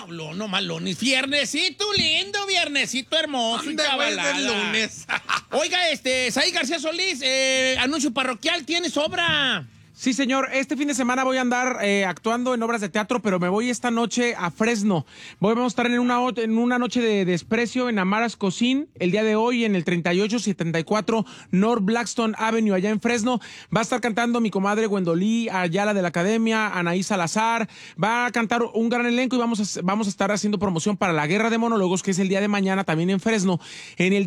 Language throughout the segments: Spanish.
no más lunes. Viernesito lindo, viernesito hermoso. ¿Dónde vuelve el lunes? Oiga, Saí García Solís, anuncio parroquial, ¿tienes obra? Sí, señor. Este fin de semana voy a andar actuando en obras de teatro, pero me voy esta noche a Fresno. Vamos a estar en una noche de desprecio en Amaras Cocín, el día de hoy en el 3874 North Blackstone Avenue, allá en Fresno. Va a estar cantando mi comadre Gwendolí Ayala de la Academia, Anaí Salazar. Va a cantar un gran elenco y vamos a estar haciendo promoción para la Guerra de Monólogos, que es el día de mañana también en Fresno, en el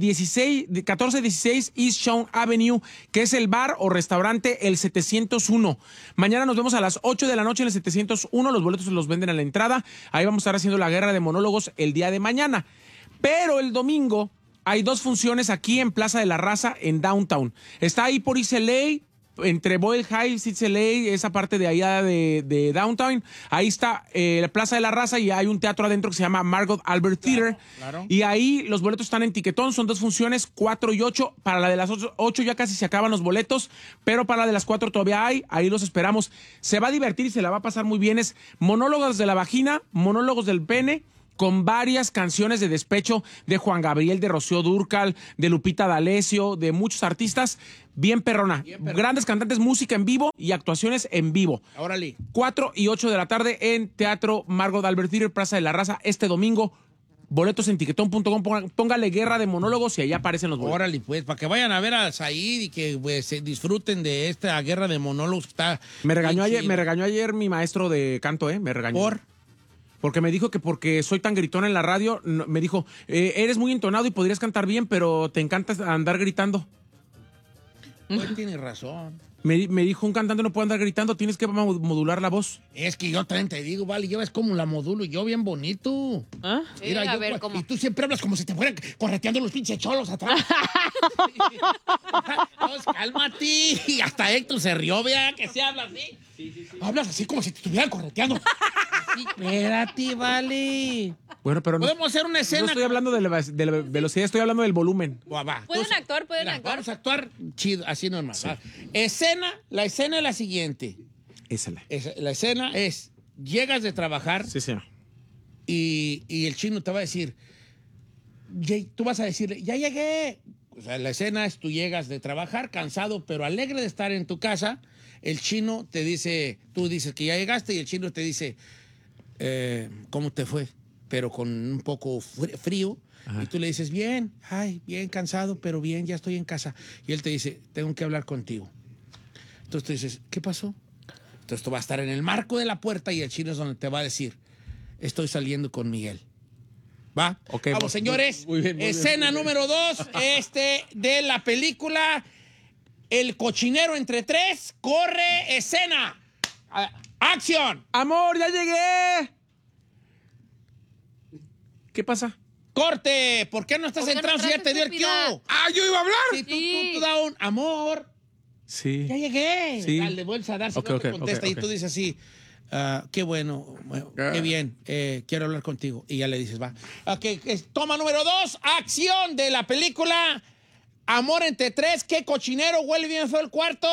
1416 East Shawn Avenue, que es el bar o restaurante El 701. Mañana nos vemos a las 8 de la noche en el 701. Los boletos se los venden a la entrada. Ahí vamos a estar haciendo la Guerra de Monólogos el día de mañana. Pero el domingo hay 2 funciones aquí en Plaza de la Raza, en Downtown. Está ahí por East LA, entre Boyle Heights, East LA, esa parte de allá de Downtown. Ahí está la Plaza de la Raza y hay un teatro adentro que se llama Margot Albert Theater. Claro. Y ahí los boletos están en Tiquetón. Son 2 funciones, 4 y 8. Para la de las 8 ya casi se acaban los boletos, pero para la de las 4 todavía hay. Ahí los esperamos. Se va a divertir y se la va a pasar muy bien. Es monólogos de la vagina, monólogos del pene, con varias canciones de despecho de Juan Gabriel, de Rocío Dúrcal, de Lupita D'Alessio, de muchos artistas. Bien perrona. Grandes cantantes, música en vivo y actuaciones en vivo. Órale. 4 y 8 de la tarde en Teatro Margot Albert Theater, Plaza de la Raza, este domingo. Boletos en tiquetón.com, póngale Guerra de Monólogos y ahí aparecen los boletos. Órale, pues, para que vayan a ver a Said y que pues, se disfruten de esta Guerra de Monólogos que está... Me regañó ayer mi maestro de canto, me regañó. Porque me dijo que porque soy tan gritón en la radio, me dijo, eres muy entonado y podrías cantar bien, pero te encanta andar gritando. Pues tiene razón. Me dijo, un cantante no puede andar gritando, tienes que modular la voz. Es que yo también te digo, vale, yo ves cómo la modulo, yo bien bonito. ¿Ah? Mira, Sí, a yo, ver, ¿cómo? Y tú siempre hablas como si te fueran correteando los pinches cholos atrás. Pues, cálmate. Y hasta Héctor se rió, vea que se habla así. Sí. Hablas así como si te estuvieran correteando. Sí, espérate, vale. Bueno, pero podemos hacer una escena. No estoy hablando de la velocidad, estoy hablando del volumen. Va. Pueden actuar. Vamos a actuar chido, así normal. Sí. La escena es la siguiente. La escena es, llegas de trabajar. Sí, señor. Y el chino te va a decir, tú vas a decirle, ya llegué. O sea, la escena es, tú llegas de trabajar cansado, pero alegre de estar en tu casa. El chino te dice, tú dices que ya llegaste y el chino te dice, ¿cómo te fue? Pero con un poco frío. Ajá. Y tú le dices, bien, bien cansado, pero bien, ya estoy en casa. Y él te dice, tengo que hablar contigo. Entonces tú dices, ¿qué pasó? Entonces tú vas a estar en el marco de la puerta y el chino es donde te va a decir, estoy saliendo con Miguel. ¿Va? Okay, vamos, señores. Muy bien, escena número 2, de la película El cochinero entre 3. Corre, escena. ¡Acción! ¡Amor, ya llegué! ¿Qué pasa? ¡Corte! ¿Por qué no estás entrando si ya te dio el cue? ¡Yo iba a hablar! Sí, tú da un amor. Sí. Ya llegué. Sí. Dale, vuelves a dar si no te contesta. Y tú dices así, qué bueno, qué bien, quiero hablar contigo. Y ya le dices, va. Toma número 2, acción de la película Amor entre 3. ¿Qué cochinero huele bien feo el cuarto?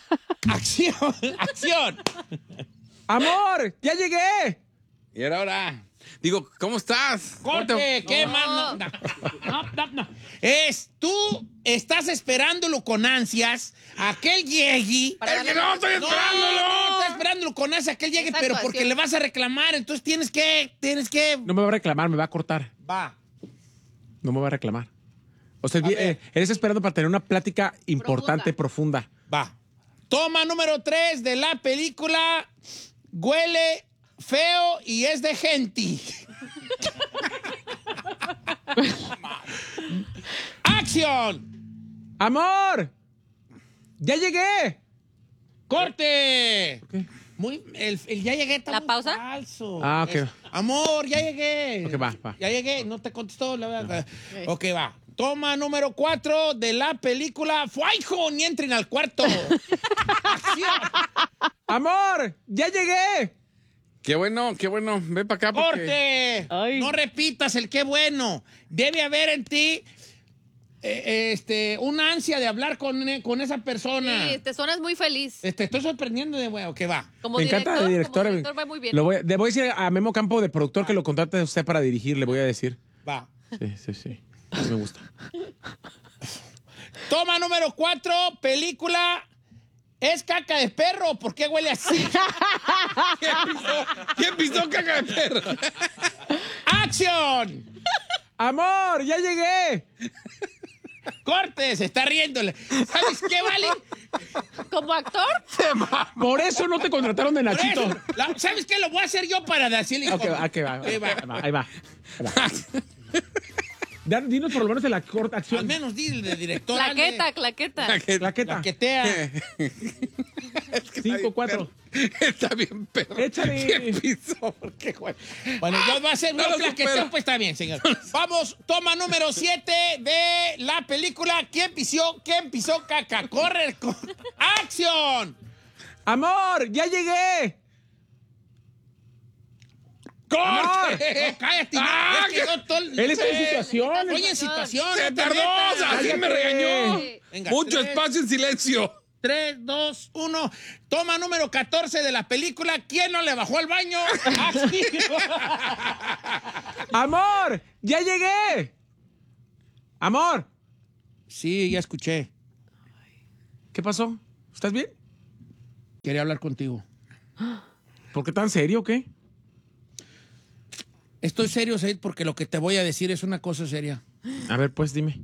Acción. Amor, ya llegué. Y ahora... Digo, ¿cómo estás? Corte, ¿qué más? No. Tú estás esperándolo con ansias a que él llegue. ¡Es que no estoy esperándolo! No, estás esperándolo con ansias a que él llegue, pero porque le vas a reclamar, entonces tienes que... No me va a reclamar, me va a cortar. Va. No me va a reclamar. O sea, eres esperando para tener una plática importante, profunda. Va. Toma número 3 de la película Huele feo y es de gente. ¡Acción! ¡Amor! ¡Ya llegué! ¡Corte! Okay. El ya llegué está ¿La muy pausa? falso. Ok. Amor, ya llegué. Ok, va. Ya llegué, no te contestó. La verdad. Ok, va. Toma número 4 de la película ¡Fuaijo! Ni entren al cuarto. ¡Acción! ¡Amor! ¡Ya llegué! Qué bueno. Ven para acá. ¡Corte! No repitas el qué bueno. Debe haber en ti una ansia de hablar con esa persona. Sí, te suenas muy feliz. Te estoy sorprendiendo de huevo, que va. Como Me encanta de director. como director va muy bien. Le voy a decir a Memo Campo, de productor, que lo contrate a usted para dirigir, le voy a decir. Va. Sí. Me gusta. Toma número 4, película. ¿Es caca de perro? ¿Por qué huele así? ¿Quién pisó caca de perro? ¡Acción! ¡Amor, ya llegué! ¡Corte! Se está riendo. ¿Sabes qué, vale? ¿Como actor? Por eso no te contrataron de Por Nachito. eso, ¿sabes qué? Lo voy a hacer yo para decirle. Ok, va. Ahí va. Dinos por lo menos de la corta Al acción. menos dile de director. Claqueta. Claqueta. Claquetea. 5, 4. Está bien, perro. Échale. ¿Quién pisó? ¿Por qué, güey? Bueno, yo voy a hacer No un lo claqueteo, supero. pues está bien, señor. Vamos, toma número 7 de la película ¿Quién pisó caca? ¡Corre! ¡Acción! ¡Amor, ya llegué! ¡Corte! No, cállate. Ah, es que no Él está en situación. Oye, en situación. ¡Se no te tardó! metas. ¡Así me Cállate. regañó! Venga, Mucho 3, espacio en silencio. 3, 2, 1. Toma número 14 de la película ¿Quién no le bajó al baño? ¡Amor, ya llegué! ¡Amor! Sí, ya escuché. ¿Qué pasó? ¿Estás bien? Quería hablar contigo. ¿Por qué tan serio o qué? Estoy serio, Said, porque lo que te voy a decir es una cosa seria. A ver, pues dime.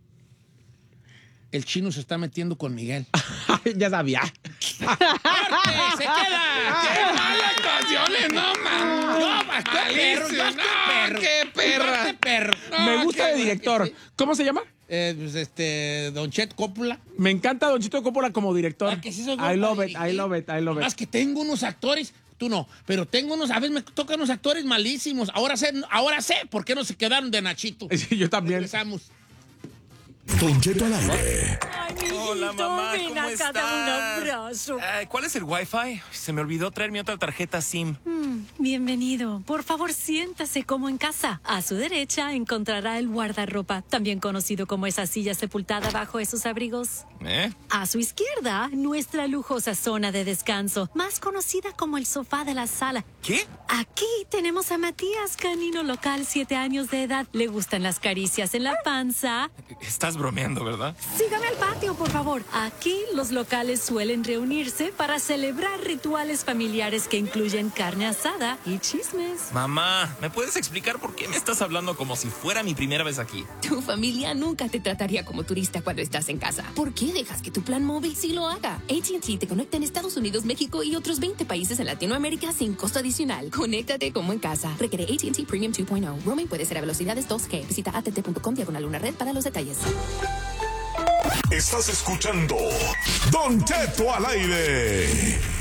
El chino se está metiendo con Miguel. Ya sabía. ¡Corte! ¡Se queda! ¡Qué malas actuaciones! ¡No, man! ¡Yo, qué perro! ¡Yo, Malísimo. qué perro! ¡Qué perra! ¡Qué perro! Me gusta de director. ¿Cómo se llama? Don Chet Coppola. Me encanta Don Chito Coppola como director. Ah, que sí soy bueno I love para it. dirigir. Más que tengo unos actores, tú no, pero tengo unos, a veces me tocan unos actores malísimos. Ahora sé por qué no se quedaron de Nachito. Sí, yo también. Regresamos. Don Cheto al aire. Ay, hola, mamá, ven ¿cómo acá, estás? dame un abrazo. ¿Cuál es el Wi-Fi? Se me olvidó traer mi otra tarjeta SIM. Bienvenido. Por favor, siéntase como en casa. A su derecha encontrará el guardarropa, también conocido como esa silla sepultada bajo esos abrigos. ¿Eh? A su izquierda, nuestra lujosa zona de descanso, más conocida como el sofá de la sala. ¿Qué? Aquí tenemos a Matías, canino local, 7 años de edad. Le gustan las caricias en la panza. Estás bromeando, ¿verdad? Sígame al patio, por favor. Aquí los locales suelen reunirse para celebrar rituales familiares que incluyen carne asada y chismes. Mamá, ¿me puedes explicar por qué me estás hablando como si fuera mi primera vez aquí? Tu familia nunca te trataría como turista cuando estás en casa. ¿Por qué dejas que tu plan móvil sí lo haga? AT&T te conecta en Estados Unidos, México y otros 20 países en Latinoamérica sin costo adicional. Conéctate como en casa. Requiere AT&T Premium 2.0. Roaming puede ser a velocidades 2G. Visita att.com/red para los detalles. Estás escuchando Don Cheto al aire.